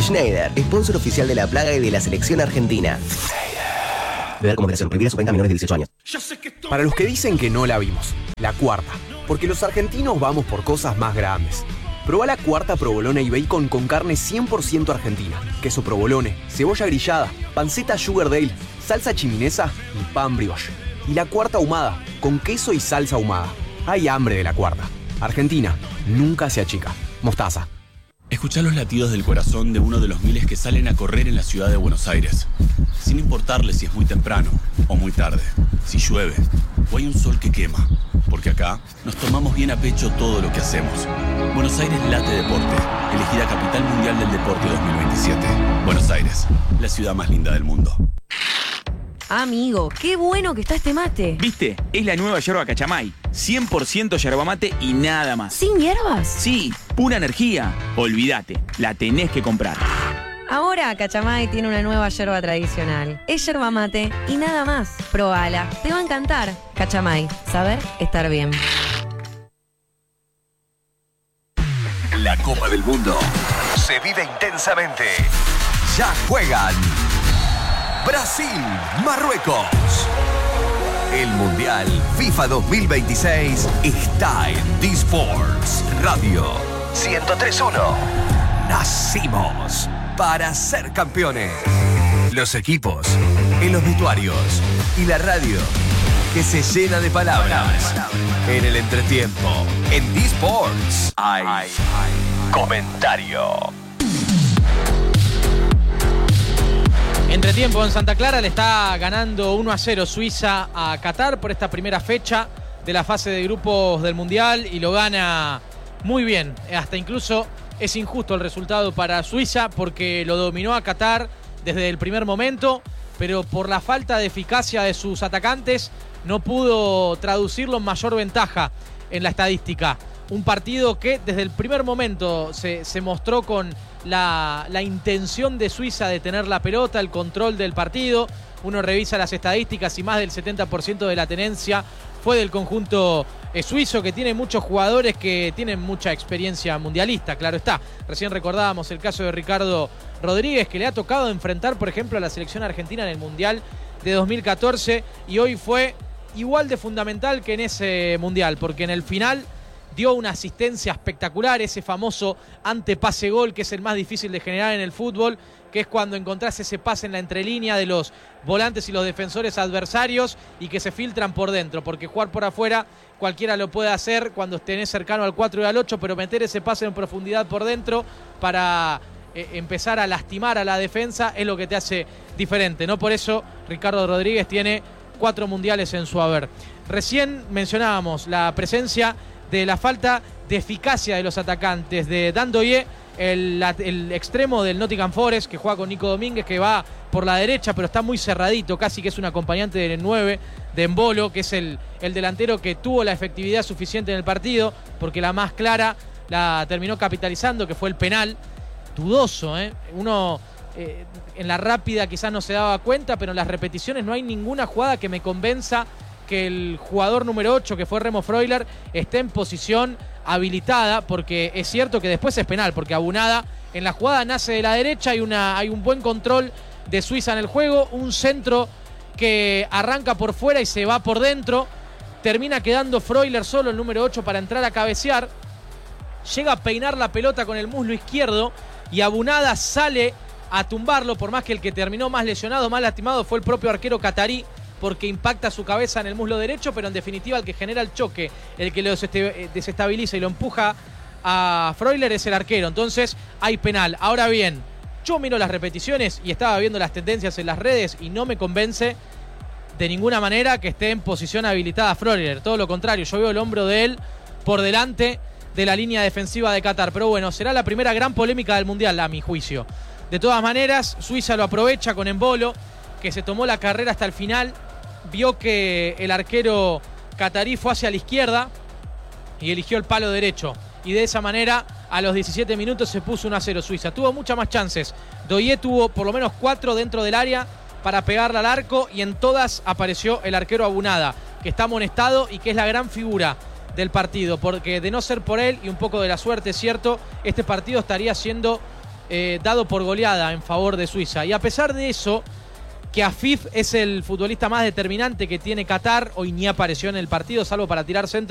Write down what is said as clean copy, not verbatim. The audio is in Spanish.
Schneider, sponsor oficial de La Plaga y de la selección argentina. Beber como moderación. Prohibida su venta a menores de 18 años. Para los que dicen que no la vimos, la cuarta. Porque los argentinos vamos por cosas más grandes. Probá la cuarta provolone y bacon con carne 100% argentina. Queso provolone, cebolla grillada, panceta sugar dale, salsa chiminesa y pan brioche. Y la cuarta ahumada, con queso y salsa ahumada. Hay hambre de la cuarta. Argentina, nunca se achica. Mostaza. Escuchá los latidos del corazón de uno de los miles que salen a correr en la ciudad de Buenos Aires. Sin importarle si es muy temprano o muy tarde, si llueve o hay un sol que quema. Porque acá nos tomamos bien a pecho todo lo que hacemos. Buenos Aires late deporte, elegida Capital Mundial del Deporte 2027. Buenos Aires, la ciudad más linda del mundo. Amigo, qué bueno que está este mate. ¿Viste? Es la nueva yerba Cachamay. 100% yerba mate y nada más. ¿Sin hierbas? Sí, pura energía. Olvídate, la tenés que comprar. Ahora Cachamay tiene una nueva yerba tradicional. Es yerba mate y nada más. Probala, te va a encantar. Cachamay, saber estar bien. La Copa del Mundo se vive intensamente. Ya juegan Brasil, Marruecos. El Mundial FIFA 2026 está en D-Sports Radio 103.1. Nacimos para ser campeones. Los equipos, en los vestuarios y la radio que se llena de palabras. En el entretiempo, en D-Sports hay comentario. Entretiempo en Santa Clara, le está ganando 1-0 Suiza a Qatar por esta primera fecha de la fase de grupos del Mundial y lo gana muy bien. Hasta incluso es injusto el resultado para Suiza porque lo dominó a Qatar desde el primer momento, pero por la falta de eficacia de sus atacantes no pudo traducirlo en mayor ventaja en la estadística. Un partido que desde el primer momento se mostró con la intención de Suiza de tener la pelota, el control del partido. Uno revisa las estadísticas y más del 70% de la tenencia fue del conjunto suizo, que tiene muchos jugadores que tienen mucha experiencia mundialista, claro está. Recién recordábamos el caso de Ricardo Rodríguez, que le ha tocado enfrentar, por ejemplo, a la selección argentina en el Mundial de 2014 y hoy fue igual de fundamental que en ese Mundial, porque en el final dio una asistencia espectacular, ese famoso antepase-gol que es el más difícil de generar en el fútbol, que es cuando encontrás ese pase en la entrelínea de los volantes y los defensores adversarios y que se filtran por dentro, porque jugar por afuera cualquiera lo puede hacer cuando tenés cercano al 4 y al 8, pero meter ese pase en profundidad por dentro para empezar a lastimar a la defensa es lo que te hace diferente, ¿no? Por eso Ricardo Rodríguez tiene 4 mundiales en su haber. Recién mencionábamos la presencia de la falta de eficacia de los atacantes de Dandoye, el extremo del Nottingham Forest, que juega con Nico Domínguez, que va por la derecha, pero está muy cerradito, casi que es un acompañante del 9 de Embolo, que es el delantero que tuvo la efectividad suficiente en el partido, porque la más clara la terminó capitalizando, que fue el penal. Dudoso, ¿eh? Uno en la rápida quizás no se daba cuenta, pero en las repeticiones no hay ninguna jugada que me convenza que el jugador número 8, que fue Remo Freuler, esté en posición habilitada, porque es cierto que después es penal, porque Abunada en la jugada nace de la derecha, hay un buen control de Suiza en el juego, un centro que arranca por fuera y se va por dentro, termina quedando Freuler solo, el número 8, para entrar a cabecear, llega a peinar la pelota con el muslo izquierdo y Abunada sale a tumbarlo, por más que el que terminó más lesionado, más lastimado fue el propio arquero catarí, porque impacta su cabeza en el muslo derecho, pero en definitiva el que genera el choque, el que lo desestabiliza y lo empuja a Freuler es el arquero. Entonces hay penal. Ahora bien, yo miro las repeticiones y estaba viendo las tendencias en las redes y no me convence de ninguna manera que esté en posición habilitada Freuler. Todo lo contrario, yo veo el hombro de él por delante de la línea defensiva de Qatar. Pero bueno, será la primera gran polémica del Mundial, a mi juicio. De todas maneras, Suiza lo aprovecha con Embolo, que se tomó la carrera hasta el final, vio que el arquero catarí fue hacia la izquierda y eligió el palo derecho. Y de esa manera, a los 17 minutos se puso 1-0 Suiza. Tuvo muchas más chances. Doye tuvo por lo menos 4 dentro del área para pegarle al arco y en todas apareció el arquero Abunada, que está amonestado y que es la gran figura del partido, porque de no ser por él y un poco de la suerte, es cierto, este partido estaría siendo dado por goleada en favor de Suiza. Y a pesar de eso, que Afif es el futbolista más determinante que tiene Qatar, hoy ni apareció en el partido, salvo para tirar centro